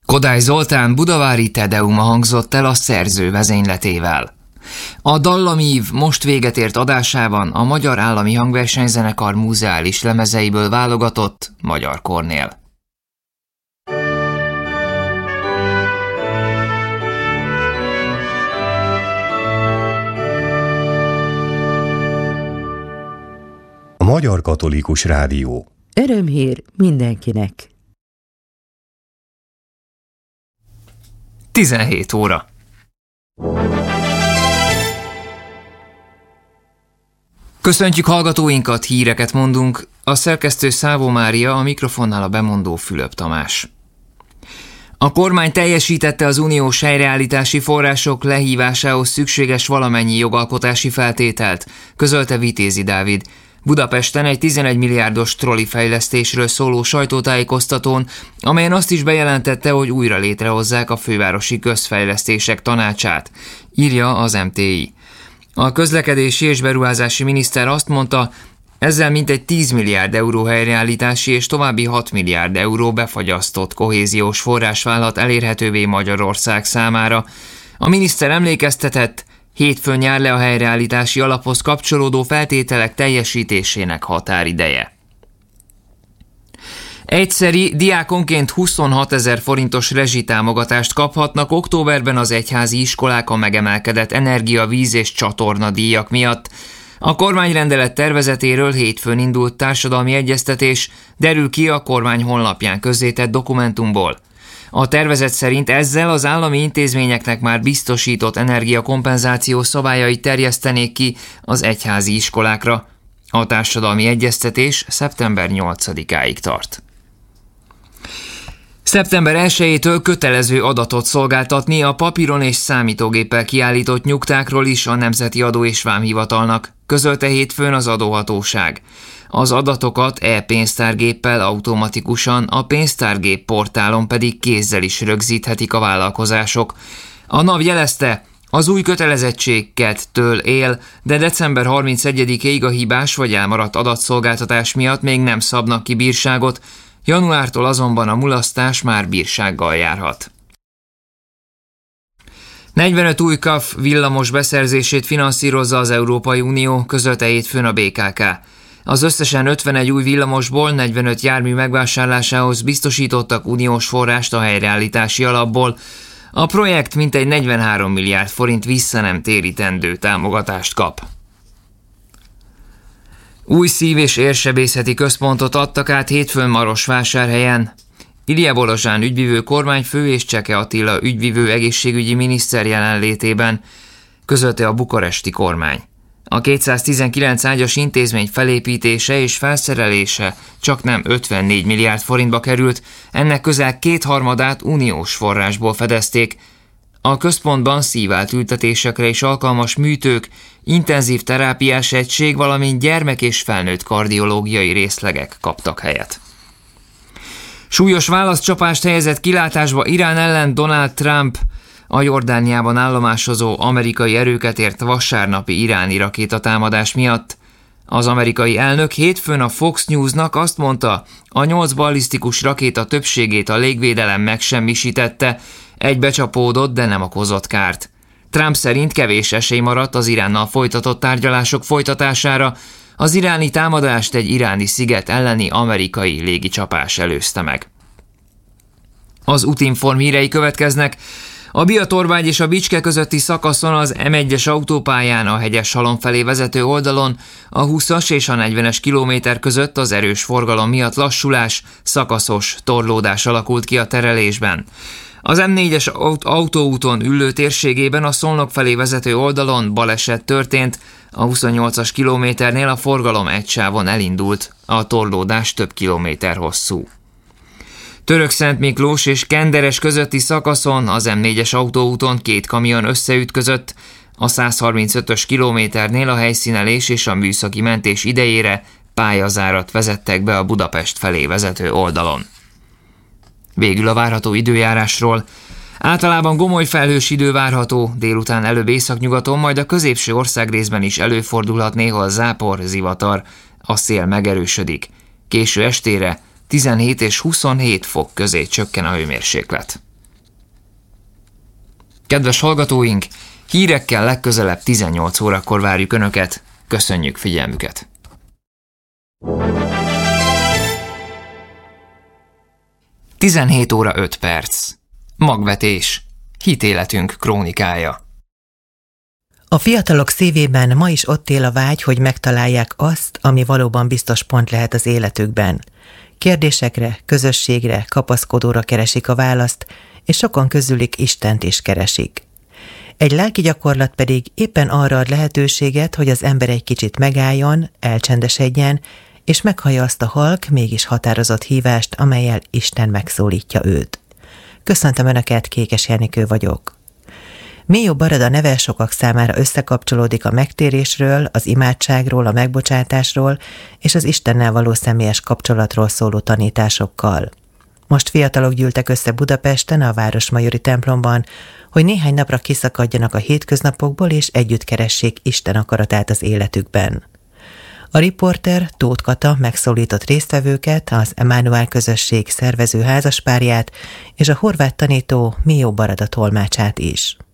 Kodály Zoltán budavári Tedeuma hangzott el a szerző vezényletével. A Dallamív most véget ért adásában a Magyar Állami Hangversenyzenekar múzeális lemezeiből válogatott Magyar Kornél. A Magyar Katolikus Rádió. Örömhír mindenkinek. 17 óra. Köszöntjük hallgatóinkat, híreket mondunk. A szerkesztő Szávó Mária, a mikrofonnál a bemondó Fülöp Tamás. A kormány teljesítette az uniós helyreállítási források lehívásához szükséges valamennyi jogalkotási feltételt, közölte Vitézi Dávid. Budapesten egy 11 milliárdos trollifejlesztésről szóló sajtótájékoztatón, amelyen azt is bejelentette, hogy újra létrehozzák a fővárosi közfejlesztések tanácsát, írja az MTI. A közlekedési és beruházási miniszter azt mondta, ezzel mintegy 10 milliárd euró helyreállítási és további 6 milliárd euró befagyasztott kohéziós forrás válhat elérhetővé Magyarország számára. A miniszter emlékeztetett, hétfőn jár le a helyreállítási alaphoz kapcsolódó feltételek teljesítésének határideje. Egyszeri diákonként 26 000 forintos rezsitámogatást kaphatnak októberben az egyházi iskolák a megemelkedett energia, víz és csatorna díjak miatt. A kormányrendelet tervezetéről hétfőn indult társadalmi egyeztetés, derül ki a kormány honlapján közzétett dokumentumból. A tervezet szerint ezzel az állami intézményeknek már biztosított energiakompenzáció szabályait terjesztenék ki az egyházi iskolákra. A társadalmi egyeztetés szeptember 8-áig tart. Szeptember 1-től kötelező adatot szolgáltatni a papíron és számítógéppel kiállított nyugtákról is a Nemzeti Adó és Vámhivatalnak, közölte hétfőn az adóhatóság. Az adatokat e-pénztárgéppel automatikusan, a pénztárgép portálon pedig kézzel is rögzíthetik a vállalkozások. A NAV jelezte, az új kötelezettség kedtől él, de december 31-ig a hibás vagy elmaradt adatszolgáltatás miatt még nem szabnak ki bírságot, januártól azonban a mulasztás már bírsággal járhat. 45 új KAF villamos beszerzését finanszírozza az Európai Unió, közölte hétfőn a BKK. Az összesen 51 új villamosból 45 jármű megvásárlásához biztosítottak uniós forrást a helyreállítási alapból. A projekt mintegy 43 milliárd forint vissza nem térítendő támogatást kap. Új szív- és érsebészeti központot adtak át hétfőn Marosvásárhelyen. Ilija Bolozsán ügyvivő kormányfő és Cseke Attila ügyvivő egészségügyi miniszter jelenlétében, közölte a bukaresti kormány. A 219 ágyas intézmény felépítése és felszerelése csaknem 54 milliárd forintba került, ennek közel kétharmadát uniós forrásból fedezték. A központban szívátültetésekre is alkalmas műtők, intenzív terápiás egység, valamint gyermek- és felnőtt kardiológiai részlegek kaptak helyet. Súlyos válaszcsapást helyezett kilátásba Irán ellen Donald Trump. A Jordániában állomásozó amerikai erőket ért vasárnapi iráni rakétatámadás miatt. Az amerikai elnök hétfőn a Fox Newsnak azt mondta, a 8 ballisztikus rakéta többségét a légvédelem megsemmisítette, egy becsapódott, de nem okozott kárt. Trump szerint kevés esély maradt az Iránnal folytatott tárgyalások folytatására, az iráni támadást egy iráni sziget elleni amerikai légicsapás előzte meg. Az Utinform hírei következnek. A Biatorvágy és a Bicske közötti szakaszon az M1-es autópályán a Hegyeshalom felé vezető oldalon a 20-as és a 40-es kilométer között az erős forgalom miatt lassulás, szakaszos torlódás alakult ki a terelésben. Az M4-es autóúton Üllő térségében a Szolnok felé vezető oldalon baleset történt, a 28-as kilométernél a forgalom egy sávon elindult, a torlódás több kilométer hosszú. Törökszentmiklós és Kenderes közötti szakaszon az M4-es autóúton 2 kamion összeütközött, a 135-ös kilométernél a helyszínelés és a műszaki mentés idejére pályazárat vezettek be a Budapest felé vezető oldalon. Végül a várható időjárásról. Általában gomoly felhős idő várható, délután előbb északnyugaton, majd a középső országrészben is előfordulhat néhol zápor, zivatar, a szél megerősödik. Késő estére 17 és 27 fok közé csökken a hőmérséklet. Kedves hallgatóink, hírekkel legközelebb 18 órakor várjuk Önöket. Köszönjük figyelmüket! Tizenhét óra 5 perc. Magvetés. Hitéletünk krónikája. A fiatalok szívében ma is ott él a vágy, hogy megtalálják azt, ami valóban biztos pont lehet az életükben. Kérdésekre, közösségre, kapaszkodóra keresik a választ, és sokan közülük Istent is keresik. Egy lelki gyakorlat pedig éppen arra ad lehetőséget, hogy az ember egy kicsit megálljon, elcsendesedjen, és meghallja azt a halk, mégis határozott hívást, amellyel Isten megszólítja őt. Köszöntöm Önöket, Kékes Jenikő vagyok. Míjó Barada neve sokak számára összekapcsolódik a megtérésről, az imádságról, a megbocsátásról és az Istennel való személyes kapcsolatról szóló tanításokkal. Most fiatalok gyűltek össze Budapesten, a Városmajori templomban, hogy néhány napra kiszakadjanak a hétköznapokból és együtt keressék Isten akaratát az életükben. A riporter Tóth Kata megszólított résztvevőket, az Emmanuel közösség szervező házaspárját és a horvát tanító Míjó Barada tolmácsát is.